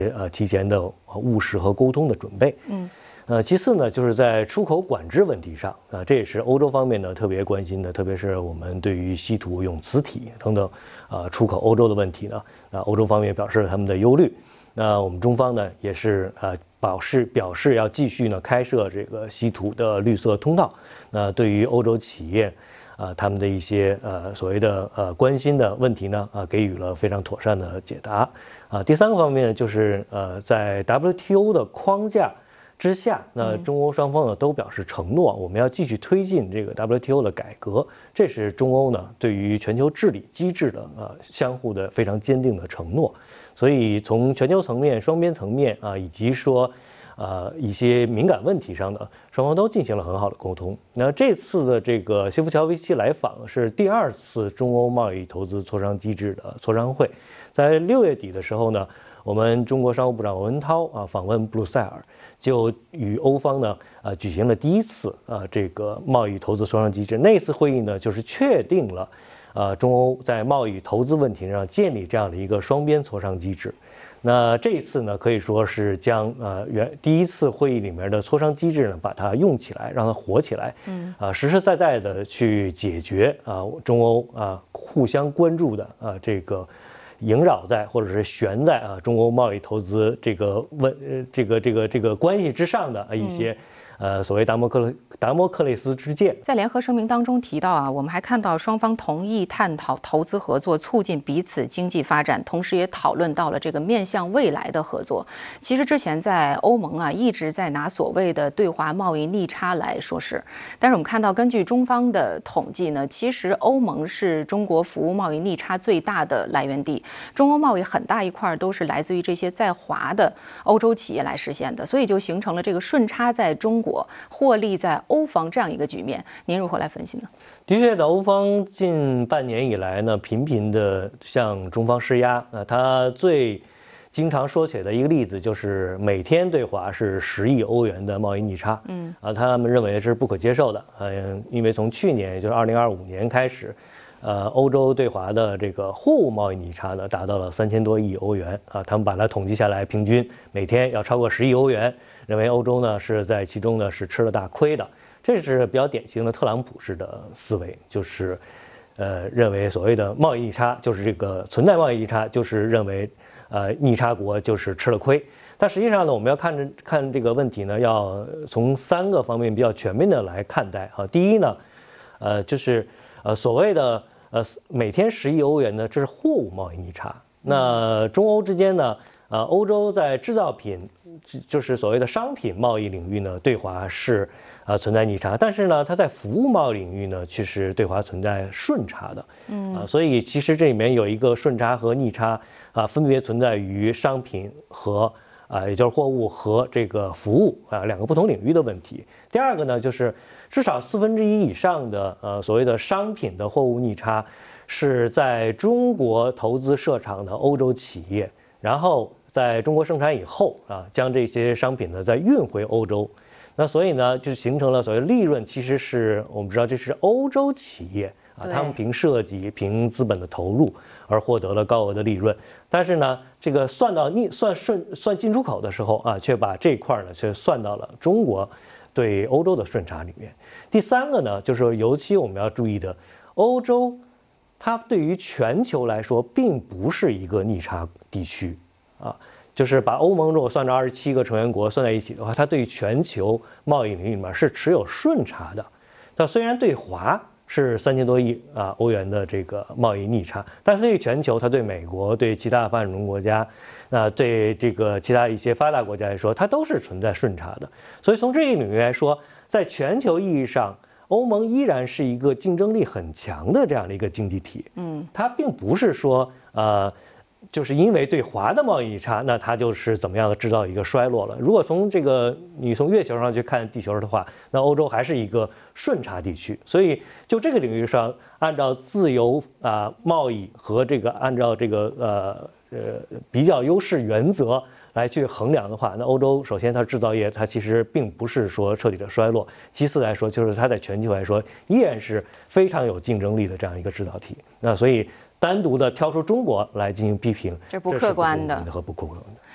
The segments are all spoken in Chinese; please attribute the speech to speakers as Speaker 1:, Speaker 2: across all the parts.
Speaker 1: 提前的务实和沟通的准备。其次呢，就是在出口管制问题上这也是欧洲方面呢特别关心的，特别是我们对于稀土永磁体等等出口欧洲的问题呢，欧洲方面表示了他们的忧虑。那我们中方呢也是表示要继续呢开设这个稀土的绿色通道。那对于欧洲企业他们的一些所谓的关心的问题呢给予了非常妥善的解答。第三个方面就是在 WTO 的框架之下，那中欧双方呢都表示承诺，我们要继续推进这个 WTO 的改革，这是中欧呢对于全球治理机制的相互的非常坚定的承诺。所以从全球层面、双边层面以及说一些敏感问题上呢，双方都进行了很好的沟通。那这次的这个谢夫乔维奇来访是第2次中欧贸易投资磋商机制的磋商会，在6月底的时候呢，我们中国商务部长王文涛访问布鲁塞尔，就与欧方呢举行了第1次这个贸易投资磋商机制。那次会议呢，就是确定了中欧在贸易投资问题上建立这样的一个双边磋商机制。那这一次呢，可以说是将第1次会议里面的磋商机制呢，把它用起来，让它活起来，实实在在的去解决中欧互相关注的这个萦绕在或者是悬在中欧贸易投资这个关系之上的一些所谓达摩克雷斯之剑。
Speaker 2: 在联合声明当中提到我们还看到双方同意探讨投资合作，促进彼此经济发展，同时也讨论到了这个面向未来的合作。其实之前在欧盟一直在拿所谓的对华贸易逆差来说事，但是我们看到根据中方的统计呢，其实欧盟是中国服务贸易逆差最大的来源地，中欧贸易很大一块都是来自于这些在华的欧洲企业来实现的，所以就形成了这个顺差在中国获利在欧方这样一个局面。您如何来分析呢？
Speaker 1: 的确的，欧方近半年以来呢，频频的向中方施压。他最经常说起的一个例子就是每天对华是10亿欧元的贸易逆差。他们认为是不可接受的。因为从去年，也就是2025年开始，欧洲对华的这个货物贸易逆差呢，达到了3000多亿欧元他们把它统计下来，平均每天要超过10亿欧元，认为欧洲呢是在其中呢是吃了大亏的。这是比较典型的特朗普式的思维，就是认为所谓的贸易逆差就是这个存在贸易逆差，就是认为逆差国就是吃了亏。但实际上呢，我们要看这个问题呢，要从3个方面比较全面的来看待第一呢，就是所谓的每天10亿欧元呢，这是货物贸易逆差。那中欧之间呢，欧洲在制造品，就是所谓的商品贸易领域呢，对华是存在逆差，但是呢，它在服务贸易领域呢，其实对华存在顺差的。所以其实这里面有一个顺差和逆差分别存在于商品和也就是货物和这个服务2个不同领域的问题。第2个呢，就是至少1/4以上的所谓的商品的货物逆差是在中国投资设厂的欧洲企业，然后在中国生产以后将这些商品呢再运回欧洲。那所以呢，就形成了所谓利润，其实是我们知道这是欧洲企业他们凭设计、凭资本的投入而获得了高额的利润。但是呢，这个算进出口的时候却把这块呢却算到了中国对欧洲的顺差里面。第3个呢，就是尤其我们要注意的，欧洲它对于全球来说并不是一个逆差地区就是把欧盟如果算到27个成员国算在一起的话，它对全球贸易领域里面是持有顺差的。它虽然对华是3000多亿欧元的这个贸易逆差，但是对于全球，它对美国、对其他发展中国家，对这个其他一些发达国家来说，它都是存在顺差的。所以从这一领域来说，在全球意义上，欧盟依然是一个竞争力很强的这样的一个经济体。它并不是说就是因为对华的贸易逆差，那它就是怎么样的制造一个衰落了。如果从你从月球上去看地球的话，那欧洲还是一个顺差地区。所以就这个领域上，按照自由贸易和按照比较优势原则来去衡量的话，那欧洲首先它制造业它其实并不是说彻底的衰落，其次来说就是它在全球来说依然是非常有竞争力的这样一个制造体。那所以单独的挑出中国来进行批评，
Speaker 2: 这不客观的
Speaker 1: 和不客观的。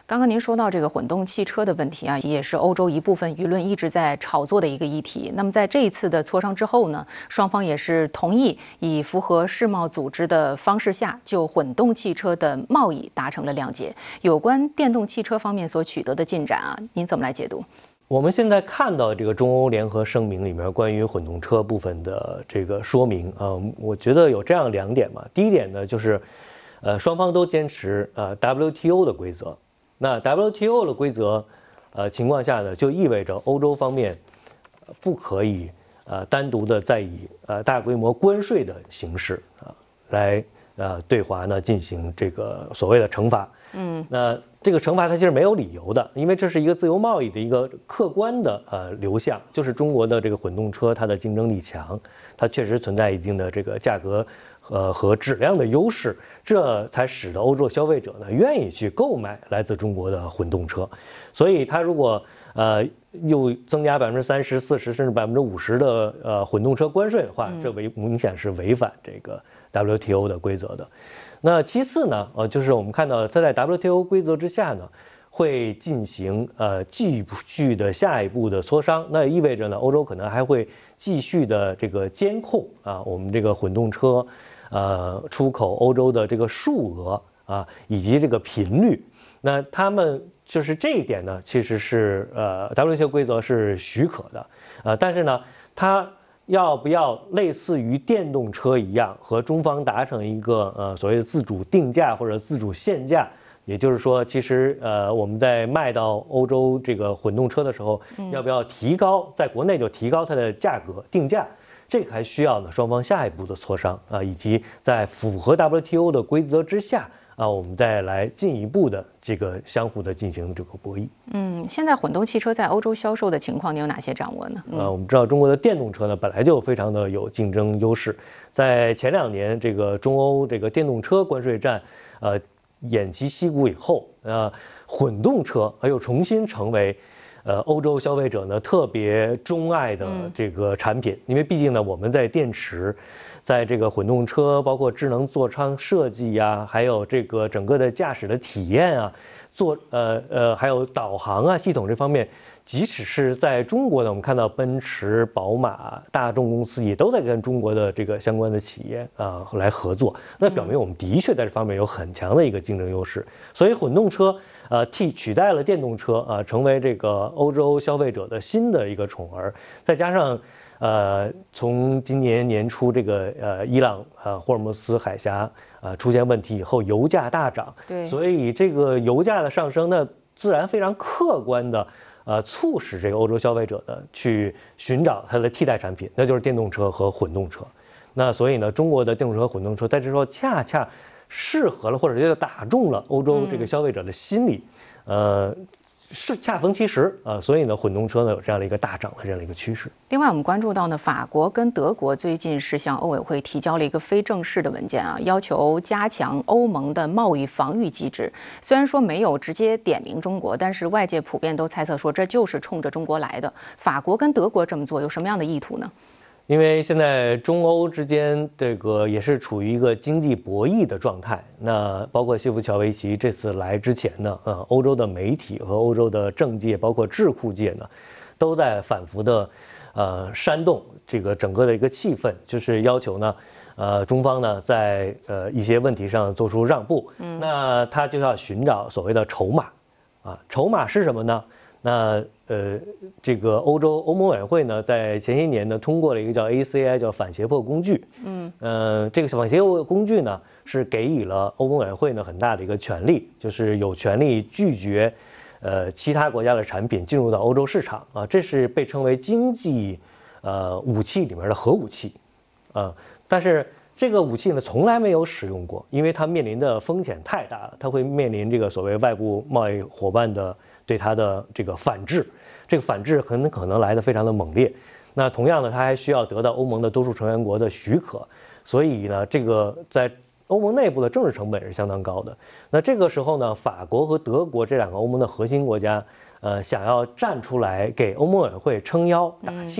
Speaker 2: 刚刚您说到这个混动汽车的问题啊，也是欧洲一部分舆论一直在炒作的一个议题。那么在这一次的磋商之后呢，双方也是同意以符合世贸组织的方式下，就混动汽车的贸易达成了谅解。有关电动汽车方面所取得的进展啊，您怎么来解读？
Speaker 1: 我们现在看到这个中欧联合声明里面关于混动车部分的这个说明我觉得有这样2点嘛。第一点呢，就是双方都坚持WTO 的规则。那 WTO 的规则情况下呢，就意味着欧洲方面不可以单独的再以大规模关税的形式来对华呢进行这个所谓的惩罚。那这个惩罚它其实没有理由的，因为这是一个自由贸易的一个客观的流向，就是中国的这个混动车它的竞争力强，它确实存在一定的这个价格和质量的优势，这才使得欧洲消费者呢愿意去购买来自中国的混动车。所以它如果又增加30%、40%甚至50%的混动车关税的话，这明显是违反这个 WTO 的规则的。那其次呢，就是我们看到它在 WTO 规则之下呢，会进行继续的下一步的磋商。那意味着呢，欧洲可能还会继续的这个监控我们这个混动车出口欧洲的这个数额以及这个频率。那他们就是这一点呢，其实是WTO 规则是许可的但是呢，它要不要类似于电动车一样和中方达成一个所谓的自主定价或者自主限价？也就是说，其实我们在卖到欧洲这个混动车的时候，要不要提高，在国内就提高它的价格定价？这个还需要呢双方下一步的磋商以及在符合 WTO 的规则之下我们再来进一步的这个相互的进行这个博弈。
Speaker 2: 现在混动汽车在欧洲销售的情况，你有哪些掌握呢？
Speaker 1: 我们知道中国的电动车呢本来就非常的有竞争优势，在前2年这个中欧这个电动车关税战偃旗息鼓以后，混动车又重新成为欧洲消费者呢特别钟爱的这个产品，因为毕竟呢我们在电池，在这个混动车包括智能座舱设计还有这个整个的驾驶的体验还有导航系统这方面，即使是在中国呢，我们看到奔驰、宝马、大众公司也都在跟中国的这个相关的企业来合作，那表明我们的确在这方面有很强的一个竞争优势。所以混动车取代了电动车成为这个欧洲消费者的新的一个宠儿。再加上从今年年初这个伊朗霍尔木斯海峡出现问题以后，油价大涨，
Speaker 2: 对，
Speaker 1: 所以这个油价的上升呢，自然非常客观的促使这个欧洲消费者呢去寻找它的替代产品，那就是电动车和混动车。那所以呢，中国的电动车、混动车在这时候恰恰适合了，或者就打中了欧洲这个消费者的心理，是恰逢其时所以呢，混动车呢有这样的一个大涨的这样的一个趋势。
Speaker 2: 另外，我们关注到呢，法国跟德国最近是向欧委会提交了一个非正式的文件要求加强欧盟的贸易防御机制。虽然说没有直接点名中国，但是外界普遍都猜测说这就是冲着中国来的。法国跟德国这么做有什么样的意图呢？
Speaker 1: 因为现在中欧之间这个也是处于一个经济博弈的状态，那包括谢夫乔维奇这次来之前呢，欧洲的媒体和欧洲的政界，包括智库界呢，都在反复的煽动这个整个的一个气氛，就是要求呢，中方呢在一些问题上做出让步，那他就要寻找所谓的筹码，筹码是什么呢？那这个欧盟委员会呢，在前些年呢通过了一个叫 ACI 叫反胁迫工具，这个反胁迫工具呢是给予了欧盟委员会呢很大的一个权利，就是有权利拒绝其他国家的产品进入到欧洲市场这是被称为经济武器里面的核武器但是这个武器呢从来没有使用过，因为它面临的风险太大了，它会面临这个所谓外部贸易伙伴的对它的这个反制，这个反制可能来得非常的猛烈。那同样呢，它还需要得到欧盟的多数成员国的许可，所以呢，这个在欧盟内部的政治成本是相当高的。那这个时候呢，法国和德国这2个欧盟的核心国家，想要站出来给欧盟委员会撑腰打气，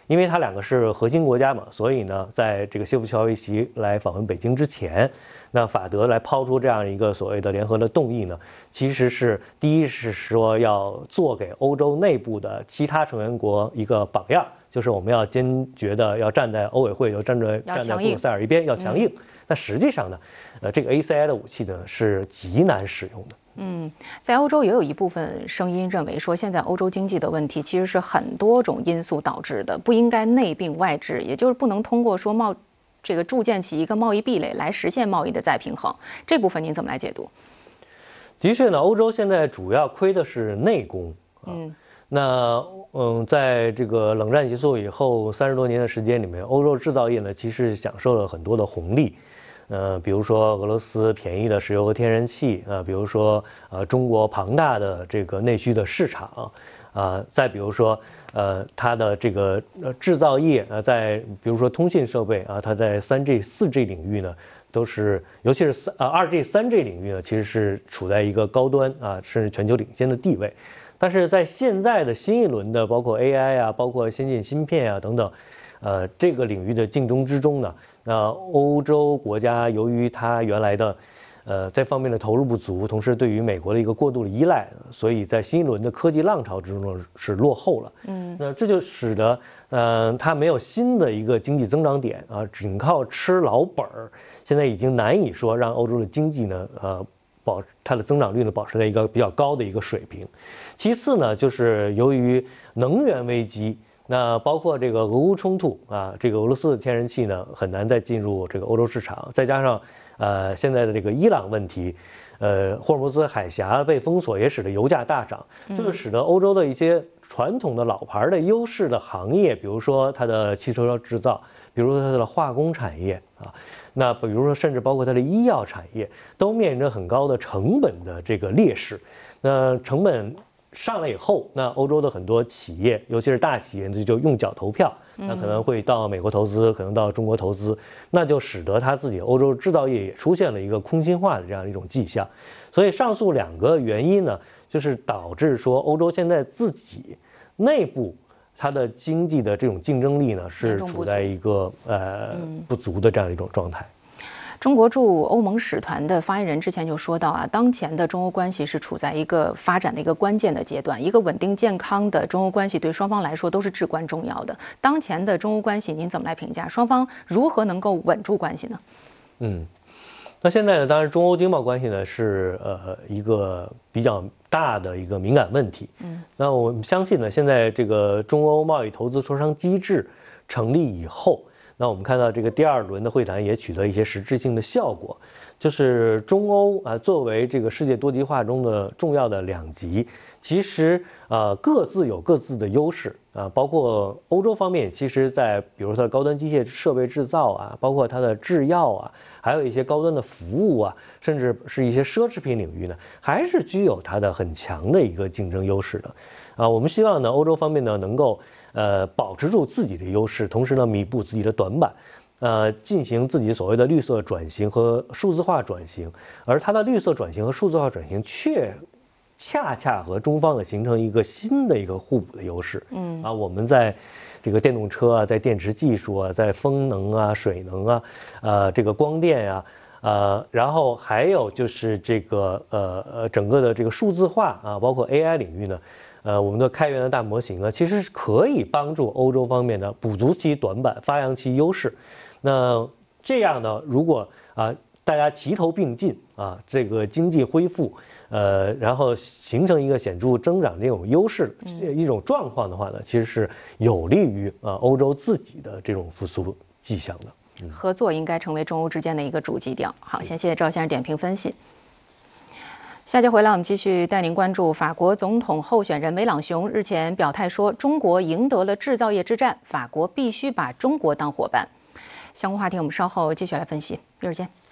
Speaker 1: 因为它两个是核心国家嘛，所以呢，在这个谢夫乔维奇来访问北京之前，那法德来抛出这样一个所谓的联合的动议呢，其实是第一是说要做给欧洲内部的其他成员国一个榜样，就是我们要坚决的要站在欧委会，要站在布鲁塞尔一边，要强硬。那实际上呢，这个 ACI 的武器呢是极难使用的。
Speaker 2: 在欧洲也有一部分声音认为说，现在欧洲经济的问题其实是很多种因素导致的，不应该内并外治，也就是不能通过说这个铸建起一个贸易壁垒来实现贸易的再平衡。这部分您怎么来解读？
Speaker 1: 的确呢，欧洲现在主要亏的是内功那在这个冷战结束以后30多年的时间里面，欧洲制造业呢其实享受了很多的红利。比如说俄罗斯便宜的石油和天然气比如说中国庞大的这个内需的市场再比如说它的这个制造业在比如说通信设备它在3G、4G 领域呢都是，尤其是2G、3G 领域呢，其实是处在一个高端甚至全球领先的地位。但是在现在的新一轮的包括 AI 包括先进芯片等等。这个领域的竞争之中呢，那欧洲国家由于它原来的这方面的投入不足，同时对于美国的一个过度的依赖，所以在新一轮的科技浪潮之中是落后了。那这就使得它没有新的一个经济增长点仅靠吃老本儿，现在已经难以说让欧洲的经济呢它的增长率呢保持在一个比较高的一个水平。其次呢，就是由于能源危机。那包括这个俄乌冲突这个俄罗斯的天然气呢很难再进入这个欧洲市场，再加上现在的这个伊朗问题，霍尔木兹海峡被封锁也使得油价大涨，这就使得欧洲的一些传统的老牌的优势的行业，比如说它的汽车制造，比如说它的化工产业那比如说甚至包括它的医药产业，都面临着很高的成本的这个劣势。那成本上来以后，那欧洲的很多企业，尤其是大企业，就用脚投票，那可能会到美国投资，可能到中国投资，那就使得它自己欧洲制造业也出现了一个空心化的这样一种迹象。所以上述2个原因呢，就是导致说欧洲现在自己内部它的经济的这种竞争力呢是处在一个不足的这样一种状态。
Speaker 2: 中国驻欧盟使团的发言人之前就说到当前的中欧关系是处在一个发展的一个关键的阶段，一个稳定健康的中欧关系对双方来说都是至关重要的。当前的中欧关系您怎么来评价？双方如何能够稳住关系呢？
Speaker 1: 那现在呢，当然中欧经贸关系呢是一个比较大的一个敏感问题。那我们相信呢，现在这个中欧贸易投资磋商机制成立以后。那我们看到这个第2轮的会谈也取得一些实质性的效果，就是中欧作为这个世界多极化中的重要的2极，其实各自有各自的优势包括欧洲方面，其实在比如说它的高端机械设备制造包括它的制药还有一些高端的服务甚至是一些奢侈品领域呢，还是具有它的很强的一个竞争优势的我们希望呢，欧洲方面呢能够保持住自己的优势，同时呢弥补自己的短板，进行自己所谓的绿色转型和数字化转型，而它的绿色转型和数字化转型恰恰和中方形成一个新的一个互补的优势。我们在这个电动车在电池技术在风能水能这个光电然后还有就是这个整个的这个数字化包括 AI 领域呢。我们的开源的大模型呢，其实是可以帮助欧洲方面的补足其短板，发扬其优势。那这样呢，如果大家齐头并进这个经济恢复，然后形成一个显著增长这种优势一种状况的话呢，其实是有利于欧洲自己的这种复苏迹象的。
Speaker 2: 合作应该成为中欧之间的一个主基调。好，谢谢赵先生点评分析。下节回来，我们继续带您关注法国总统候选人梅朗雄日前表态说，中国赢得了制造业之战，法国必须把中国当伙伴。相关话题我们稍后继续来分析，一会儿见。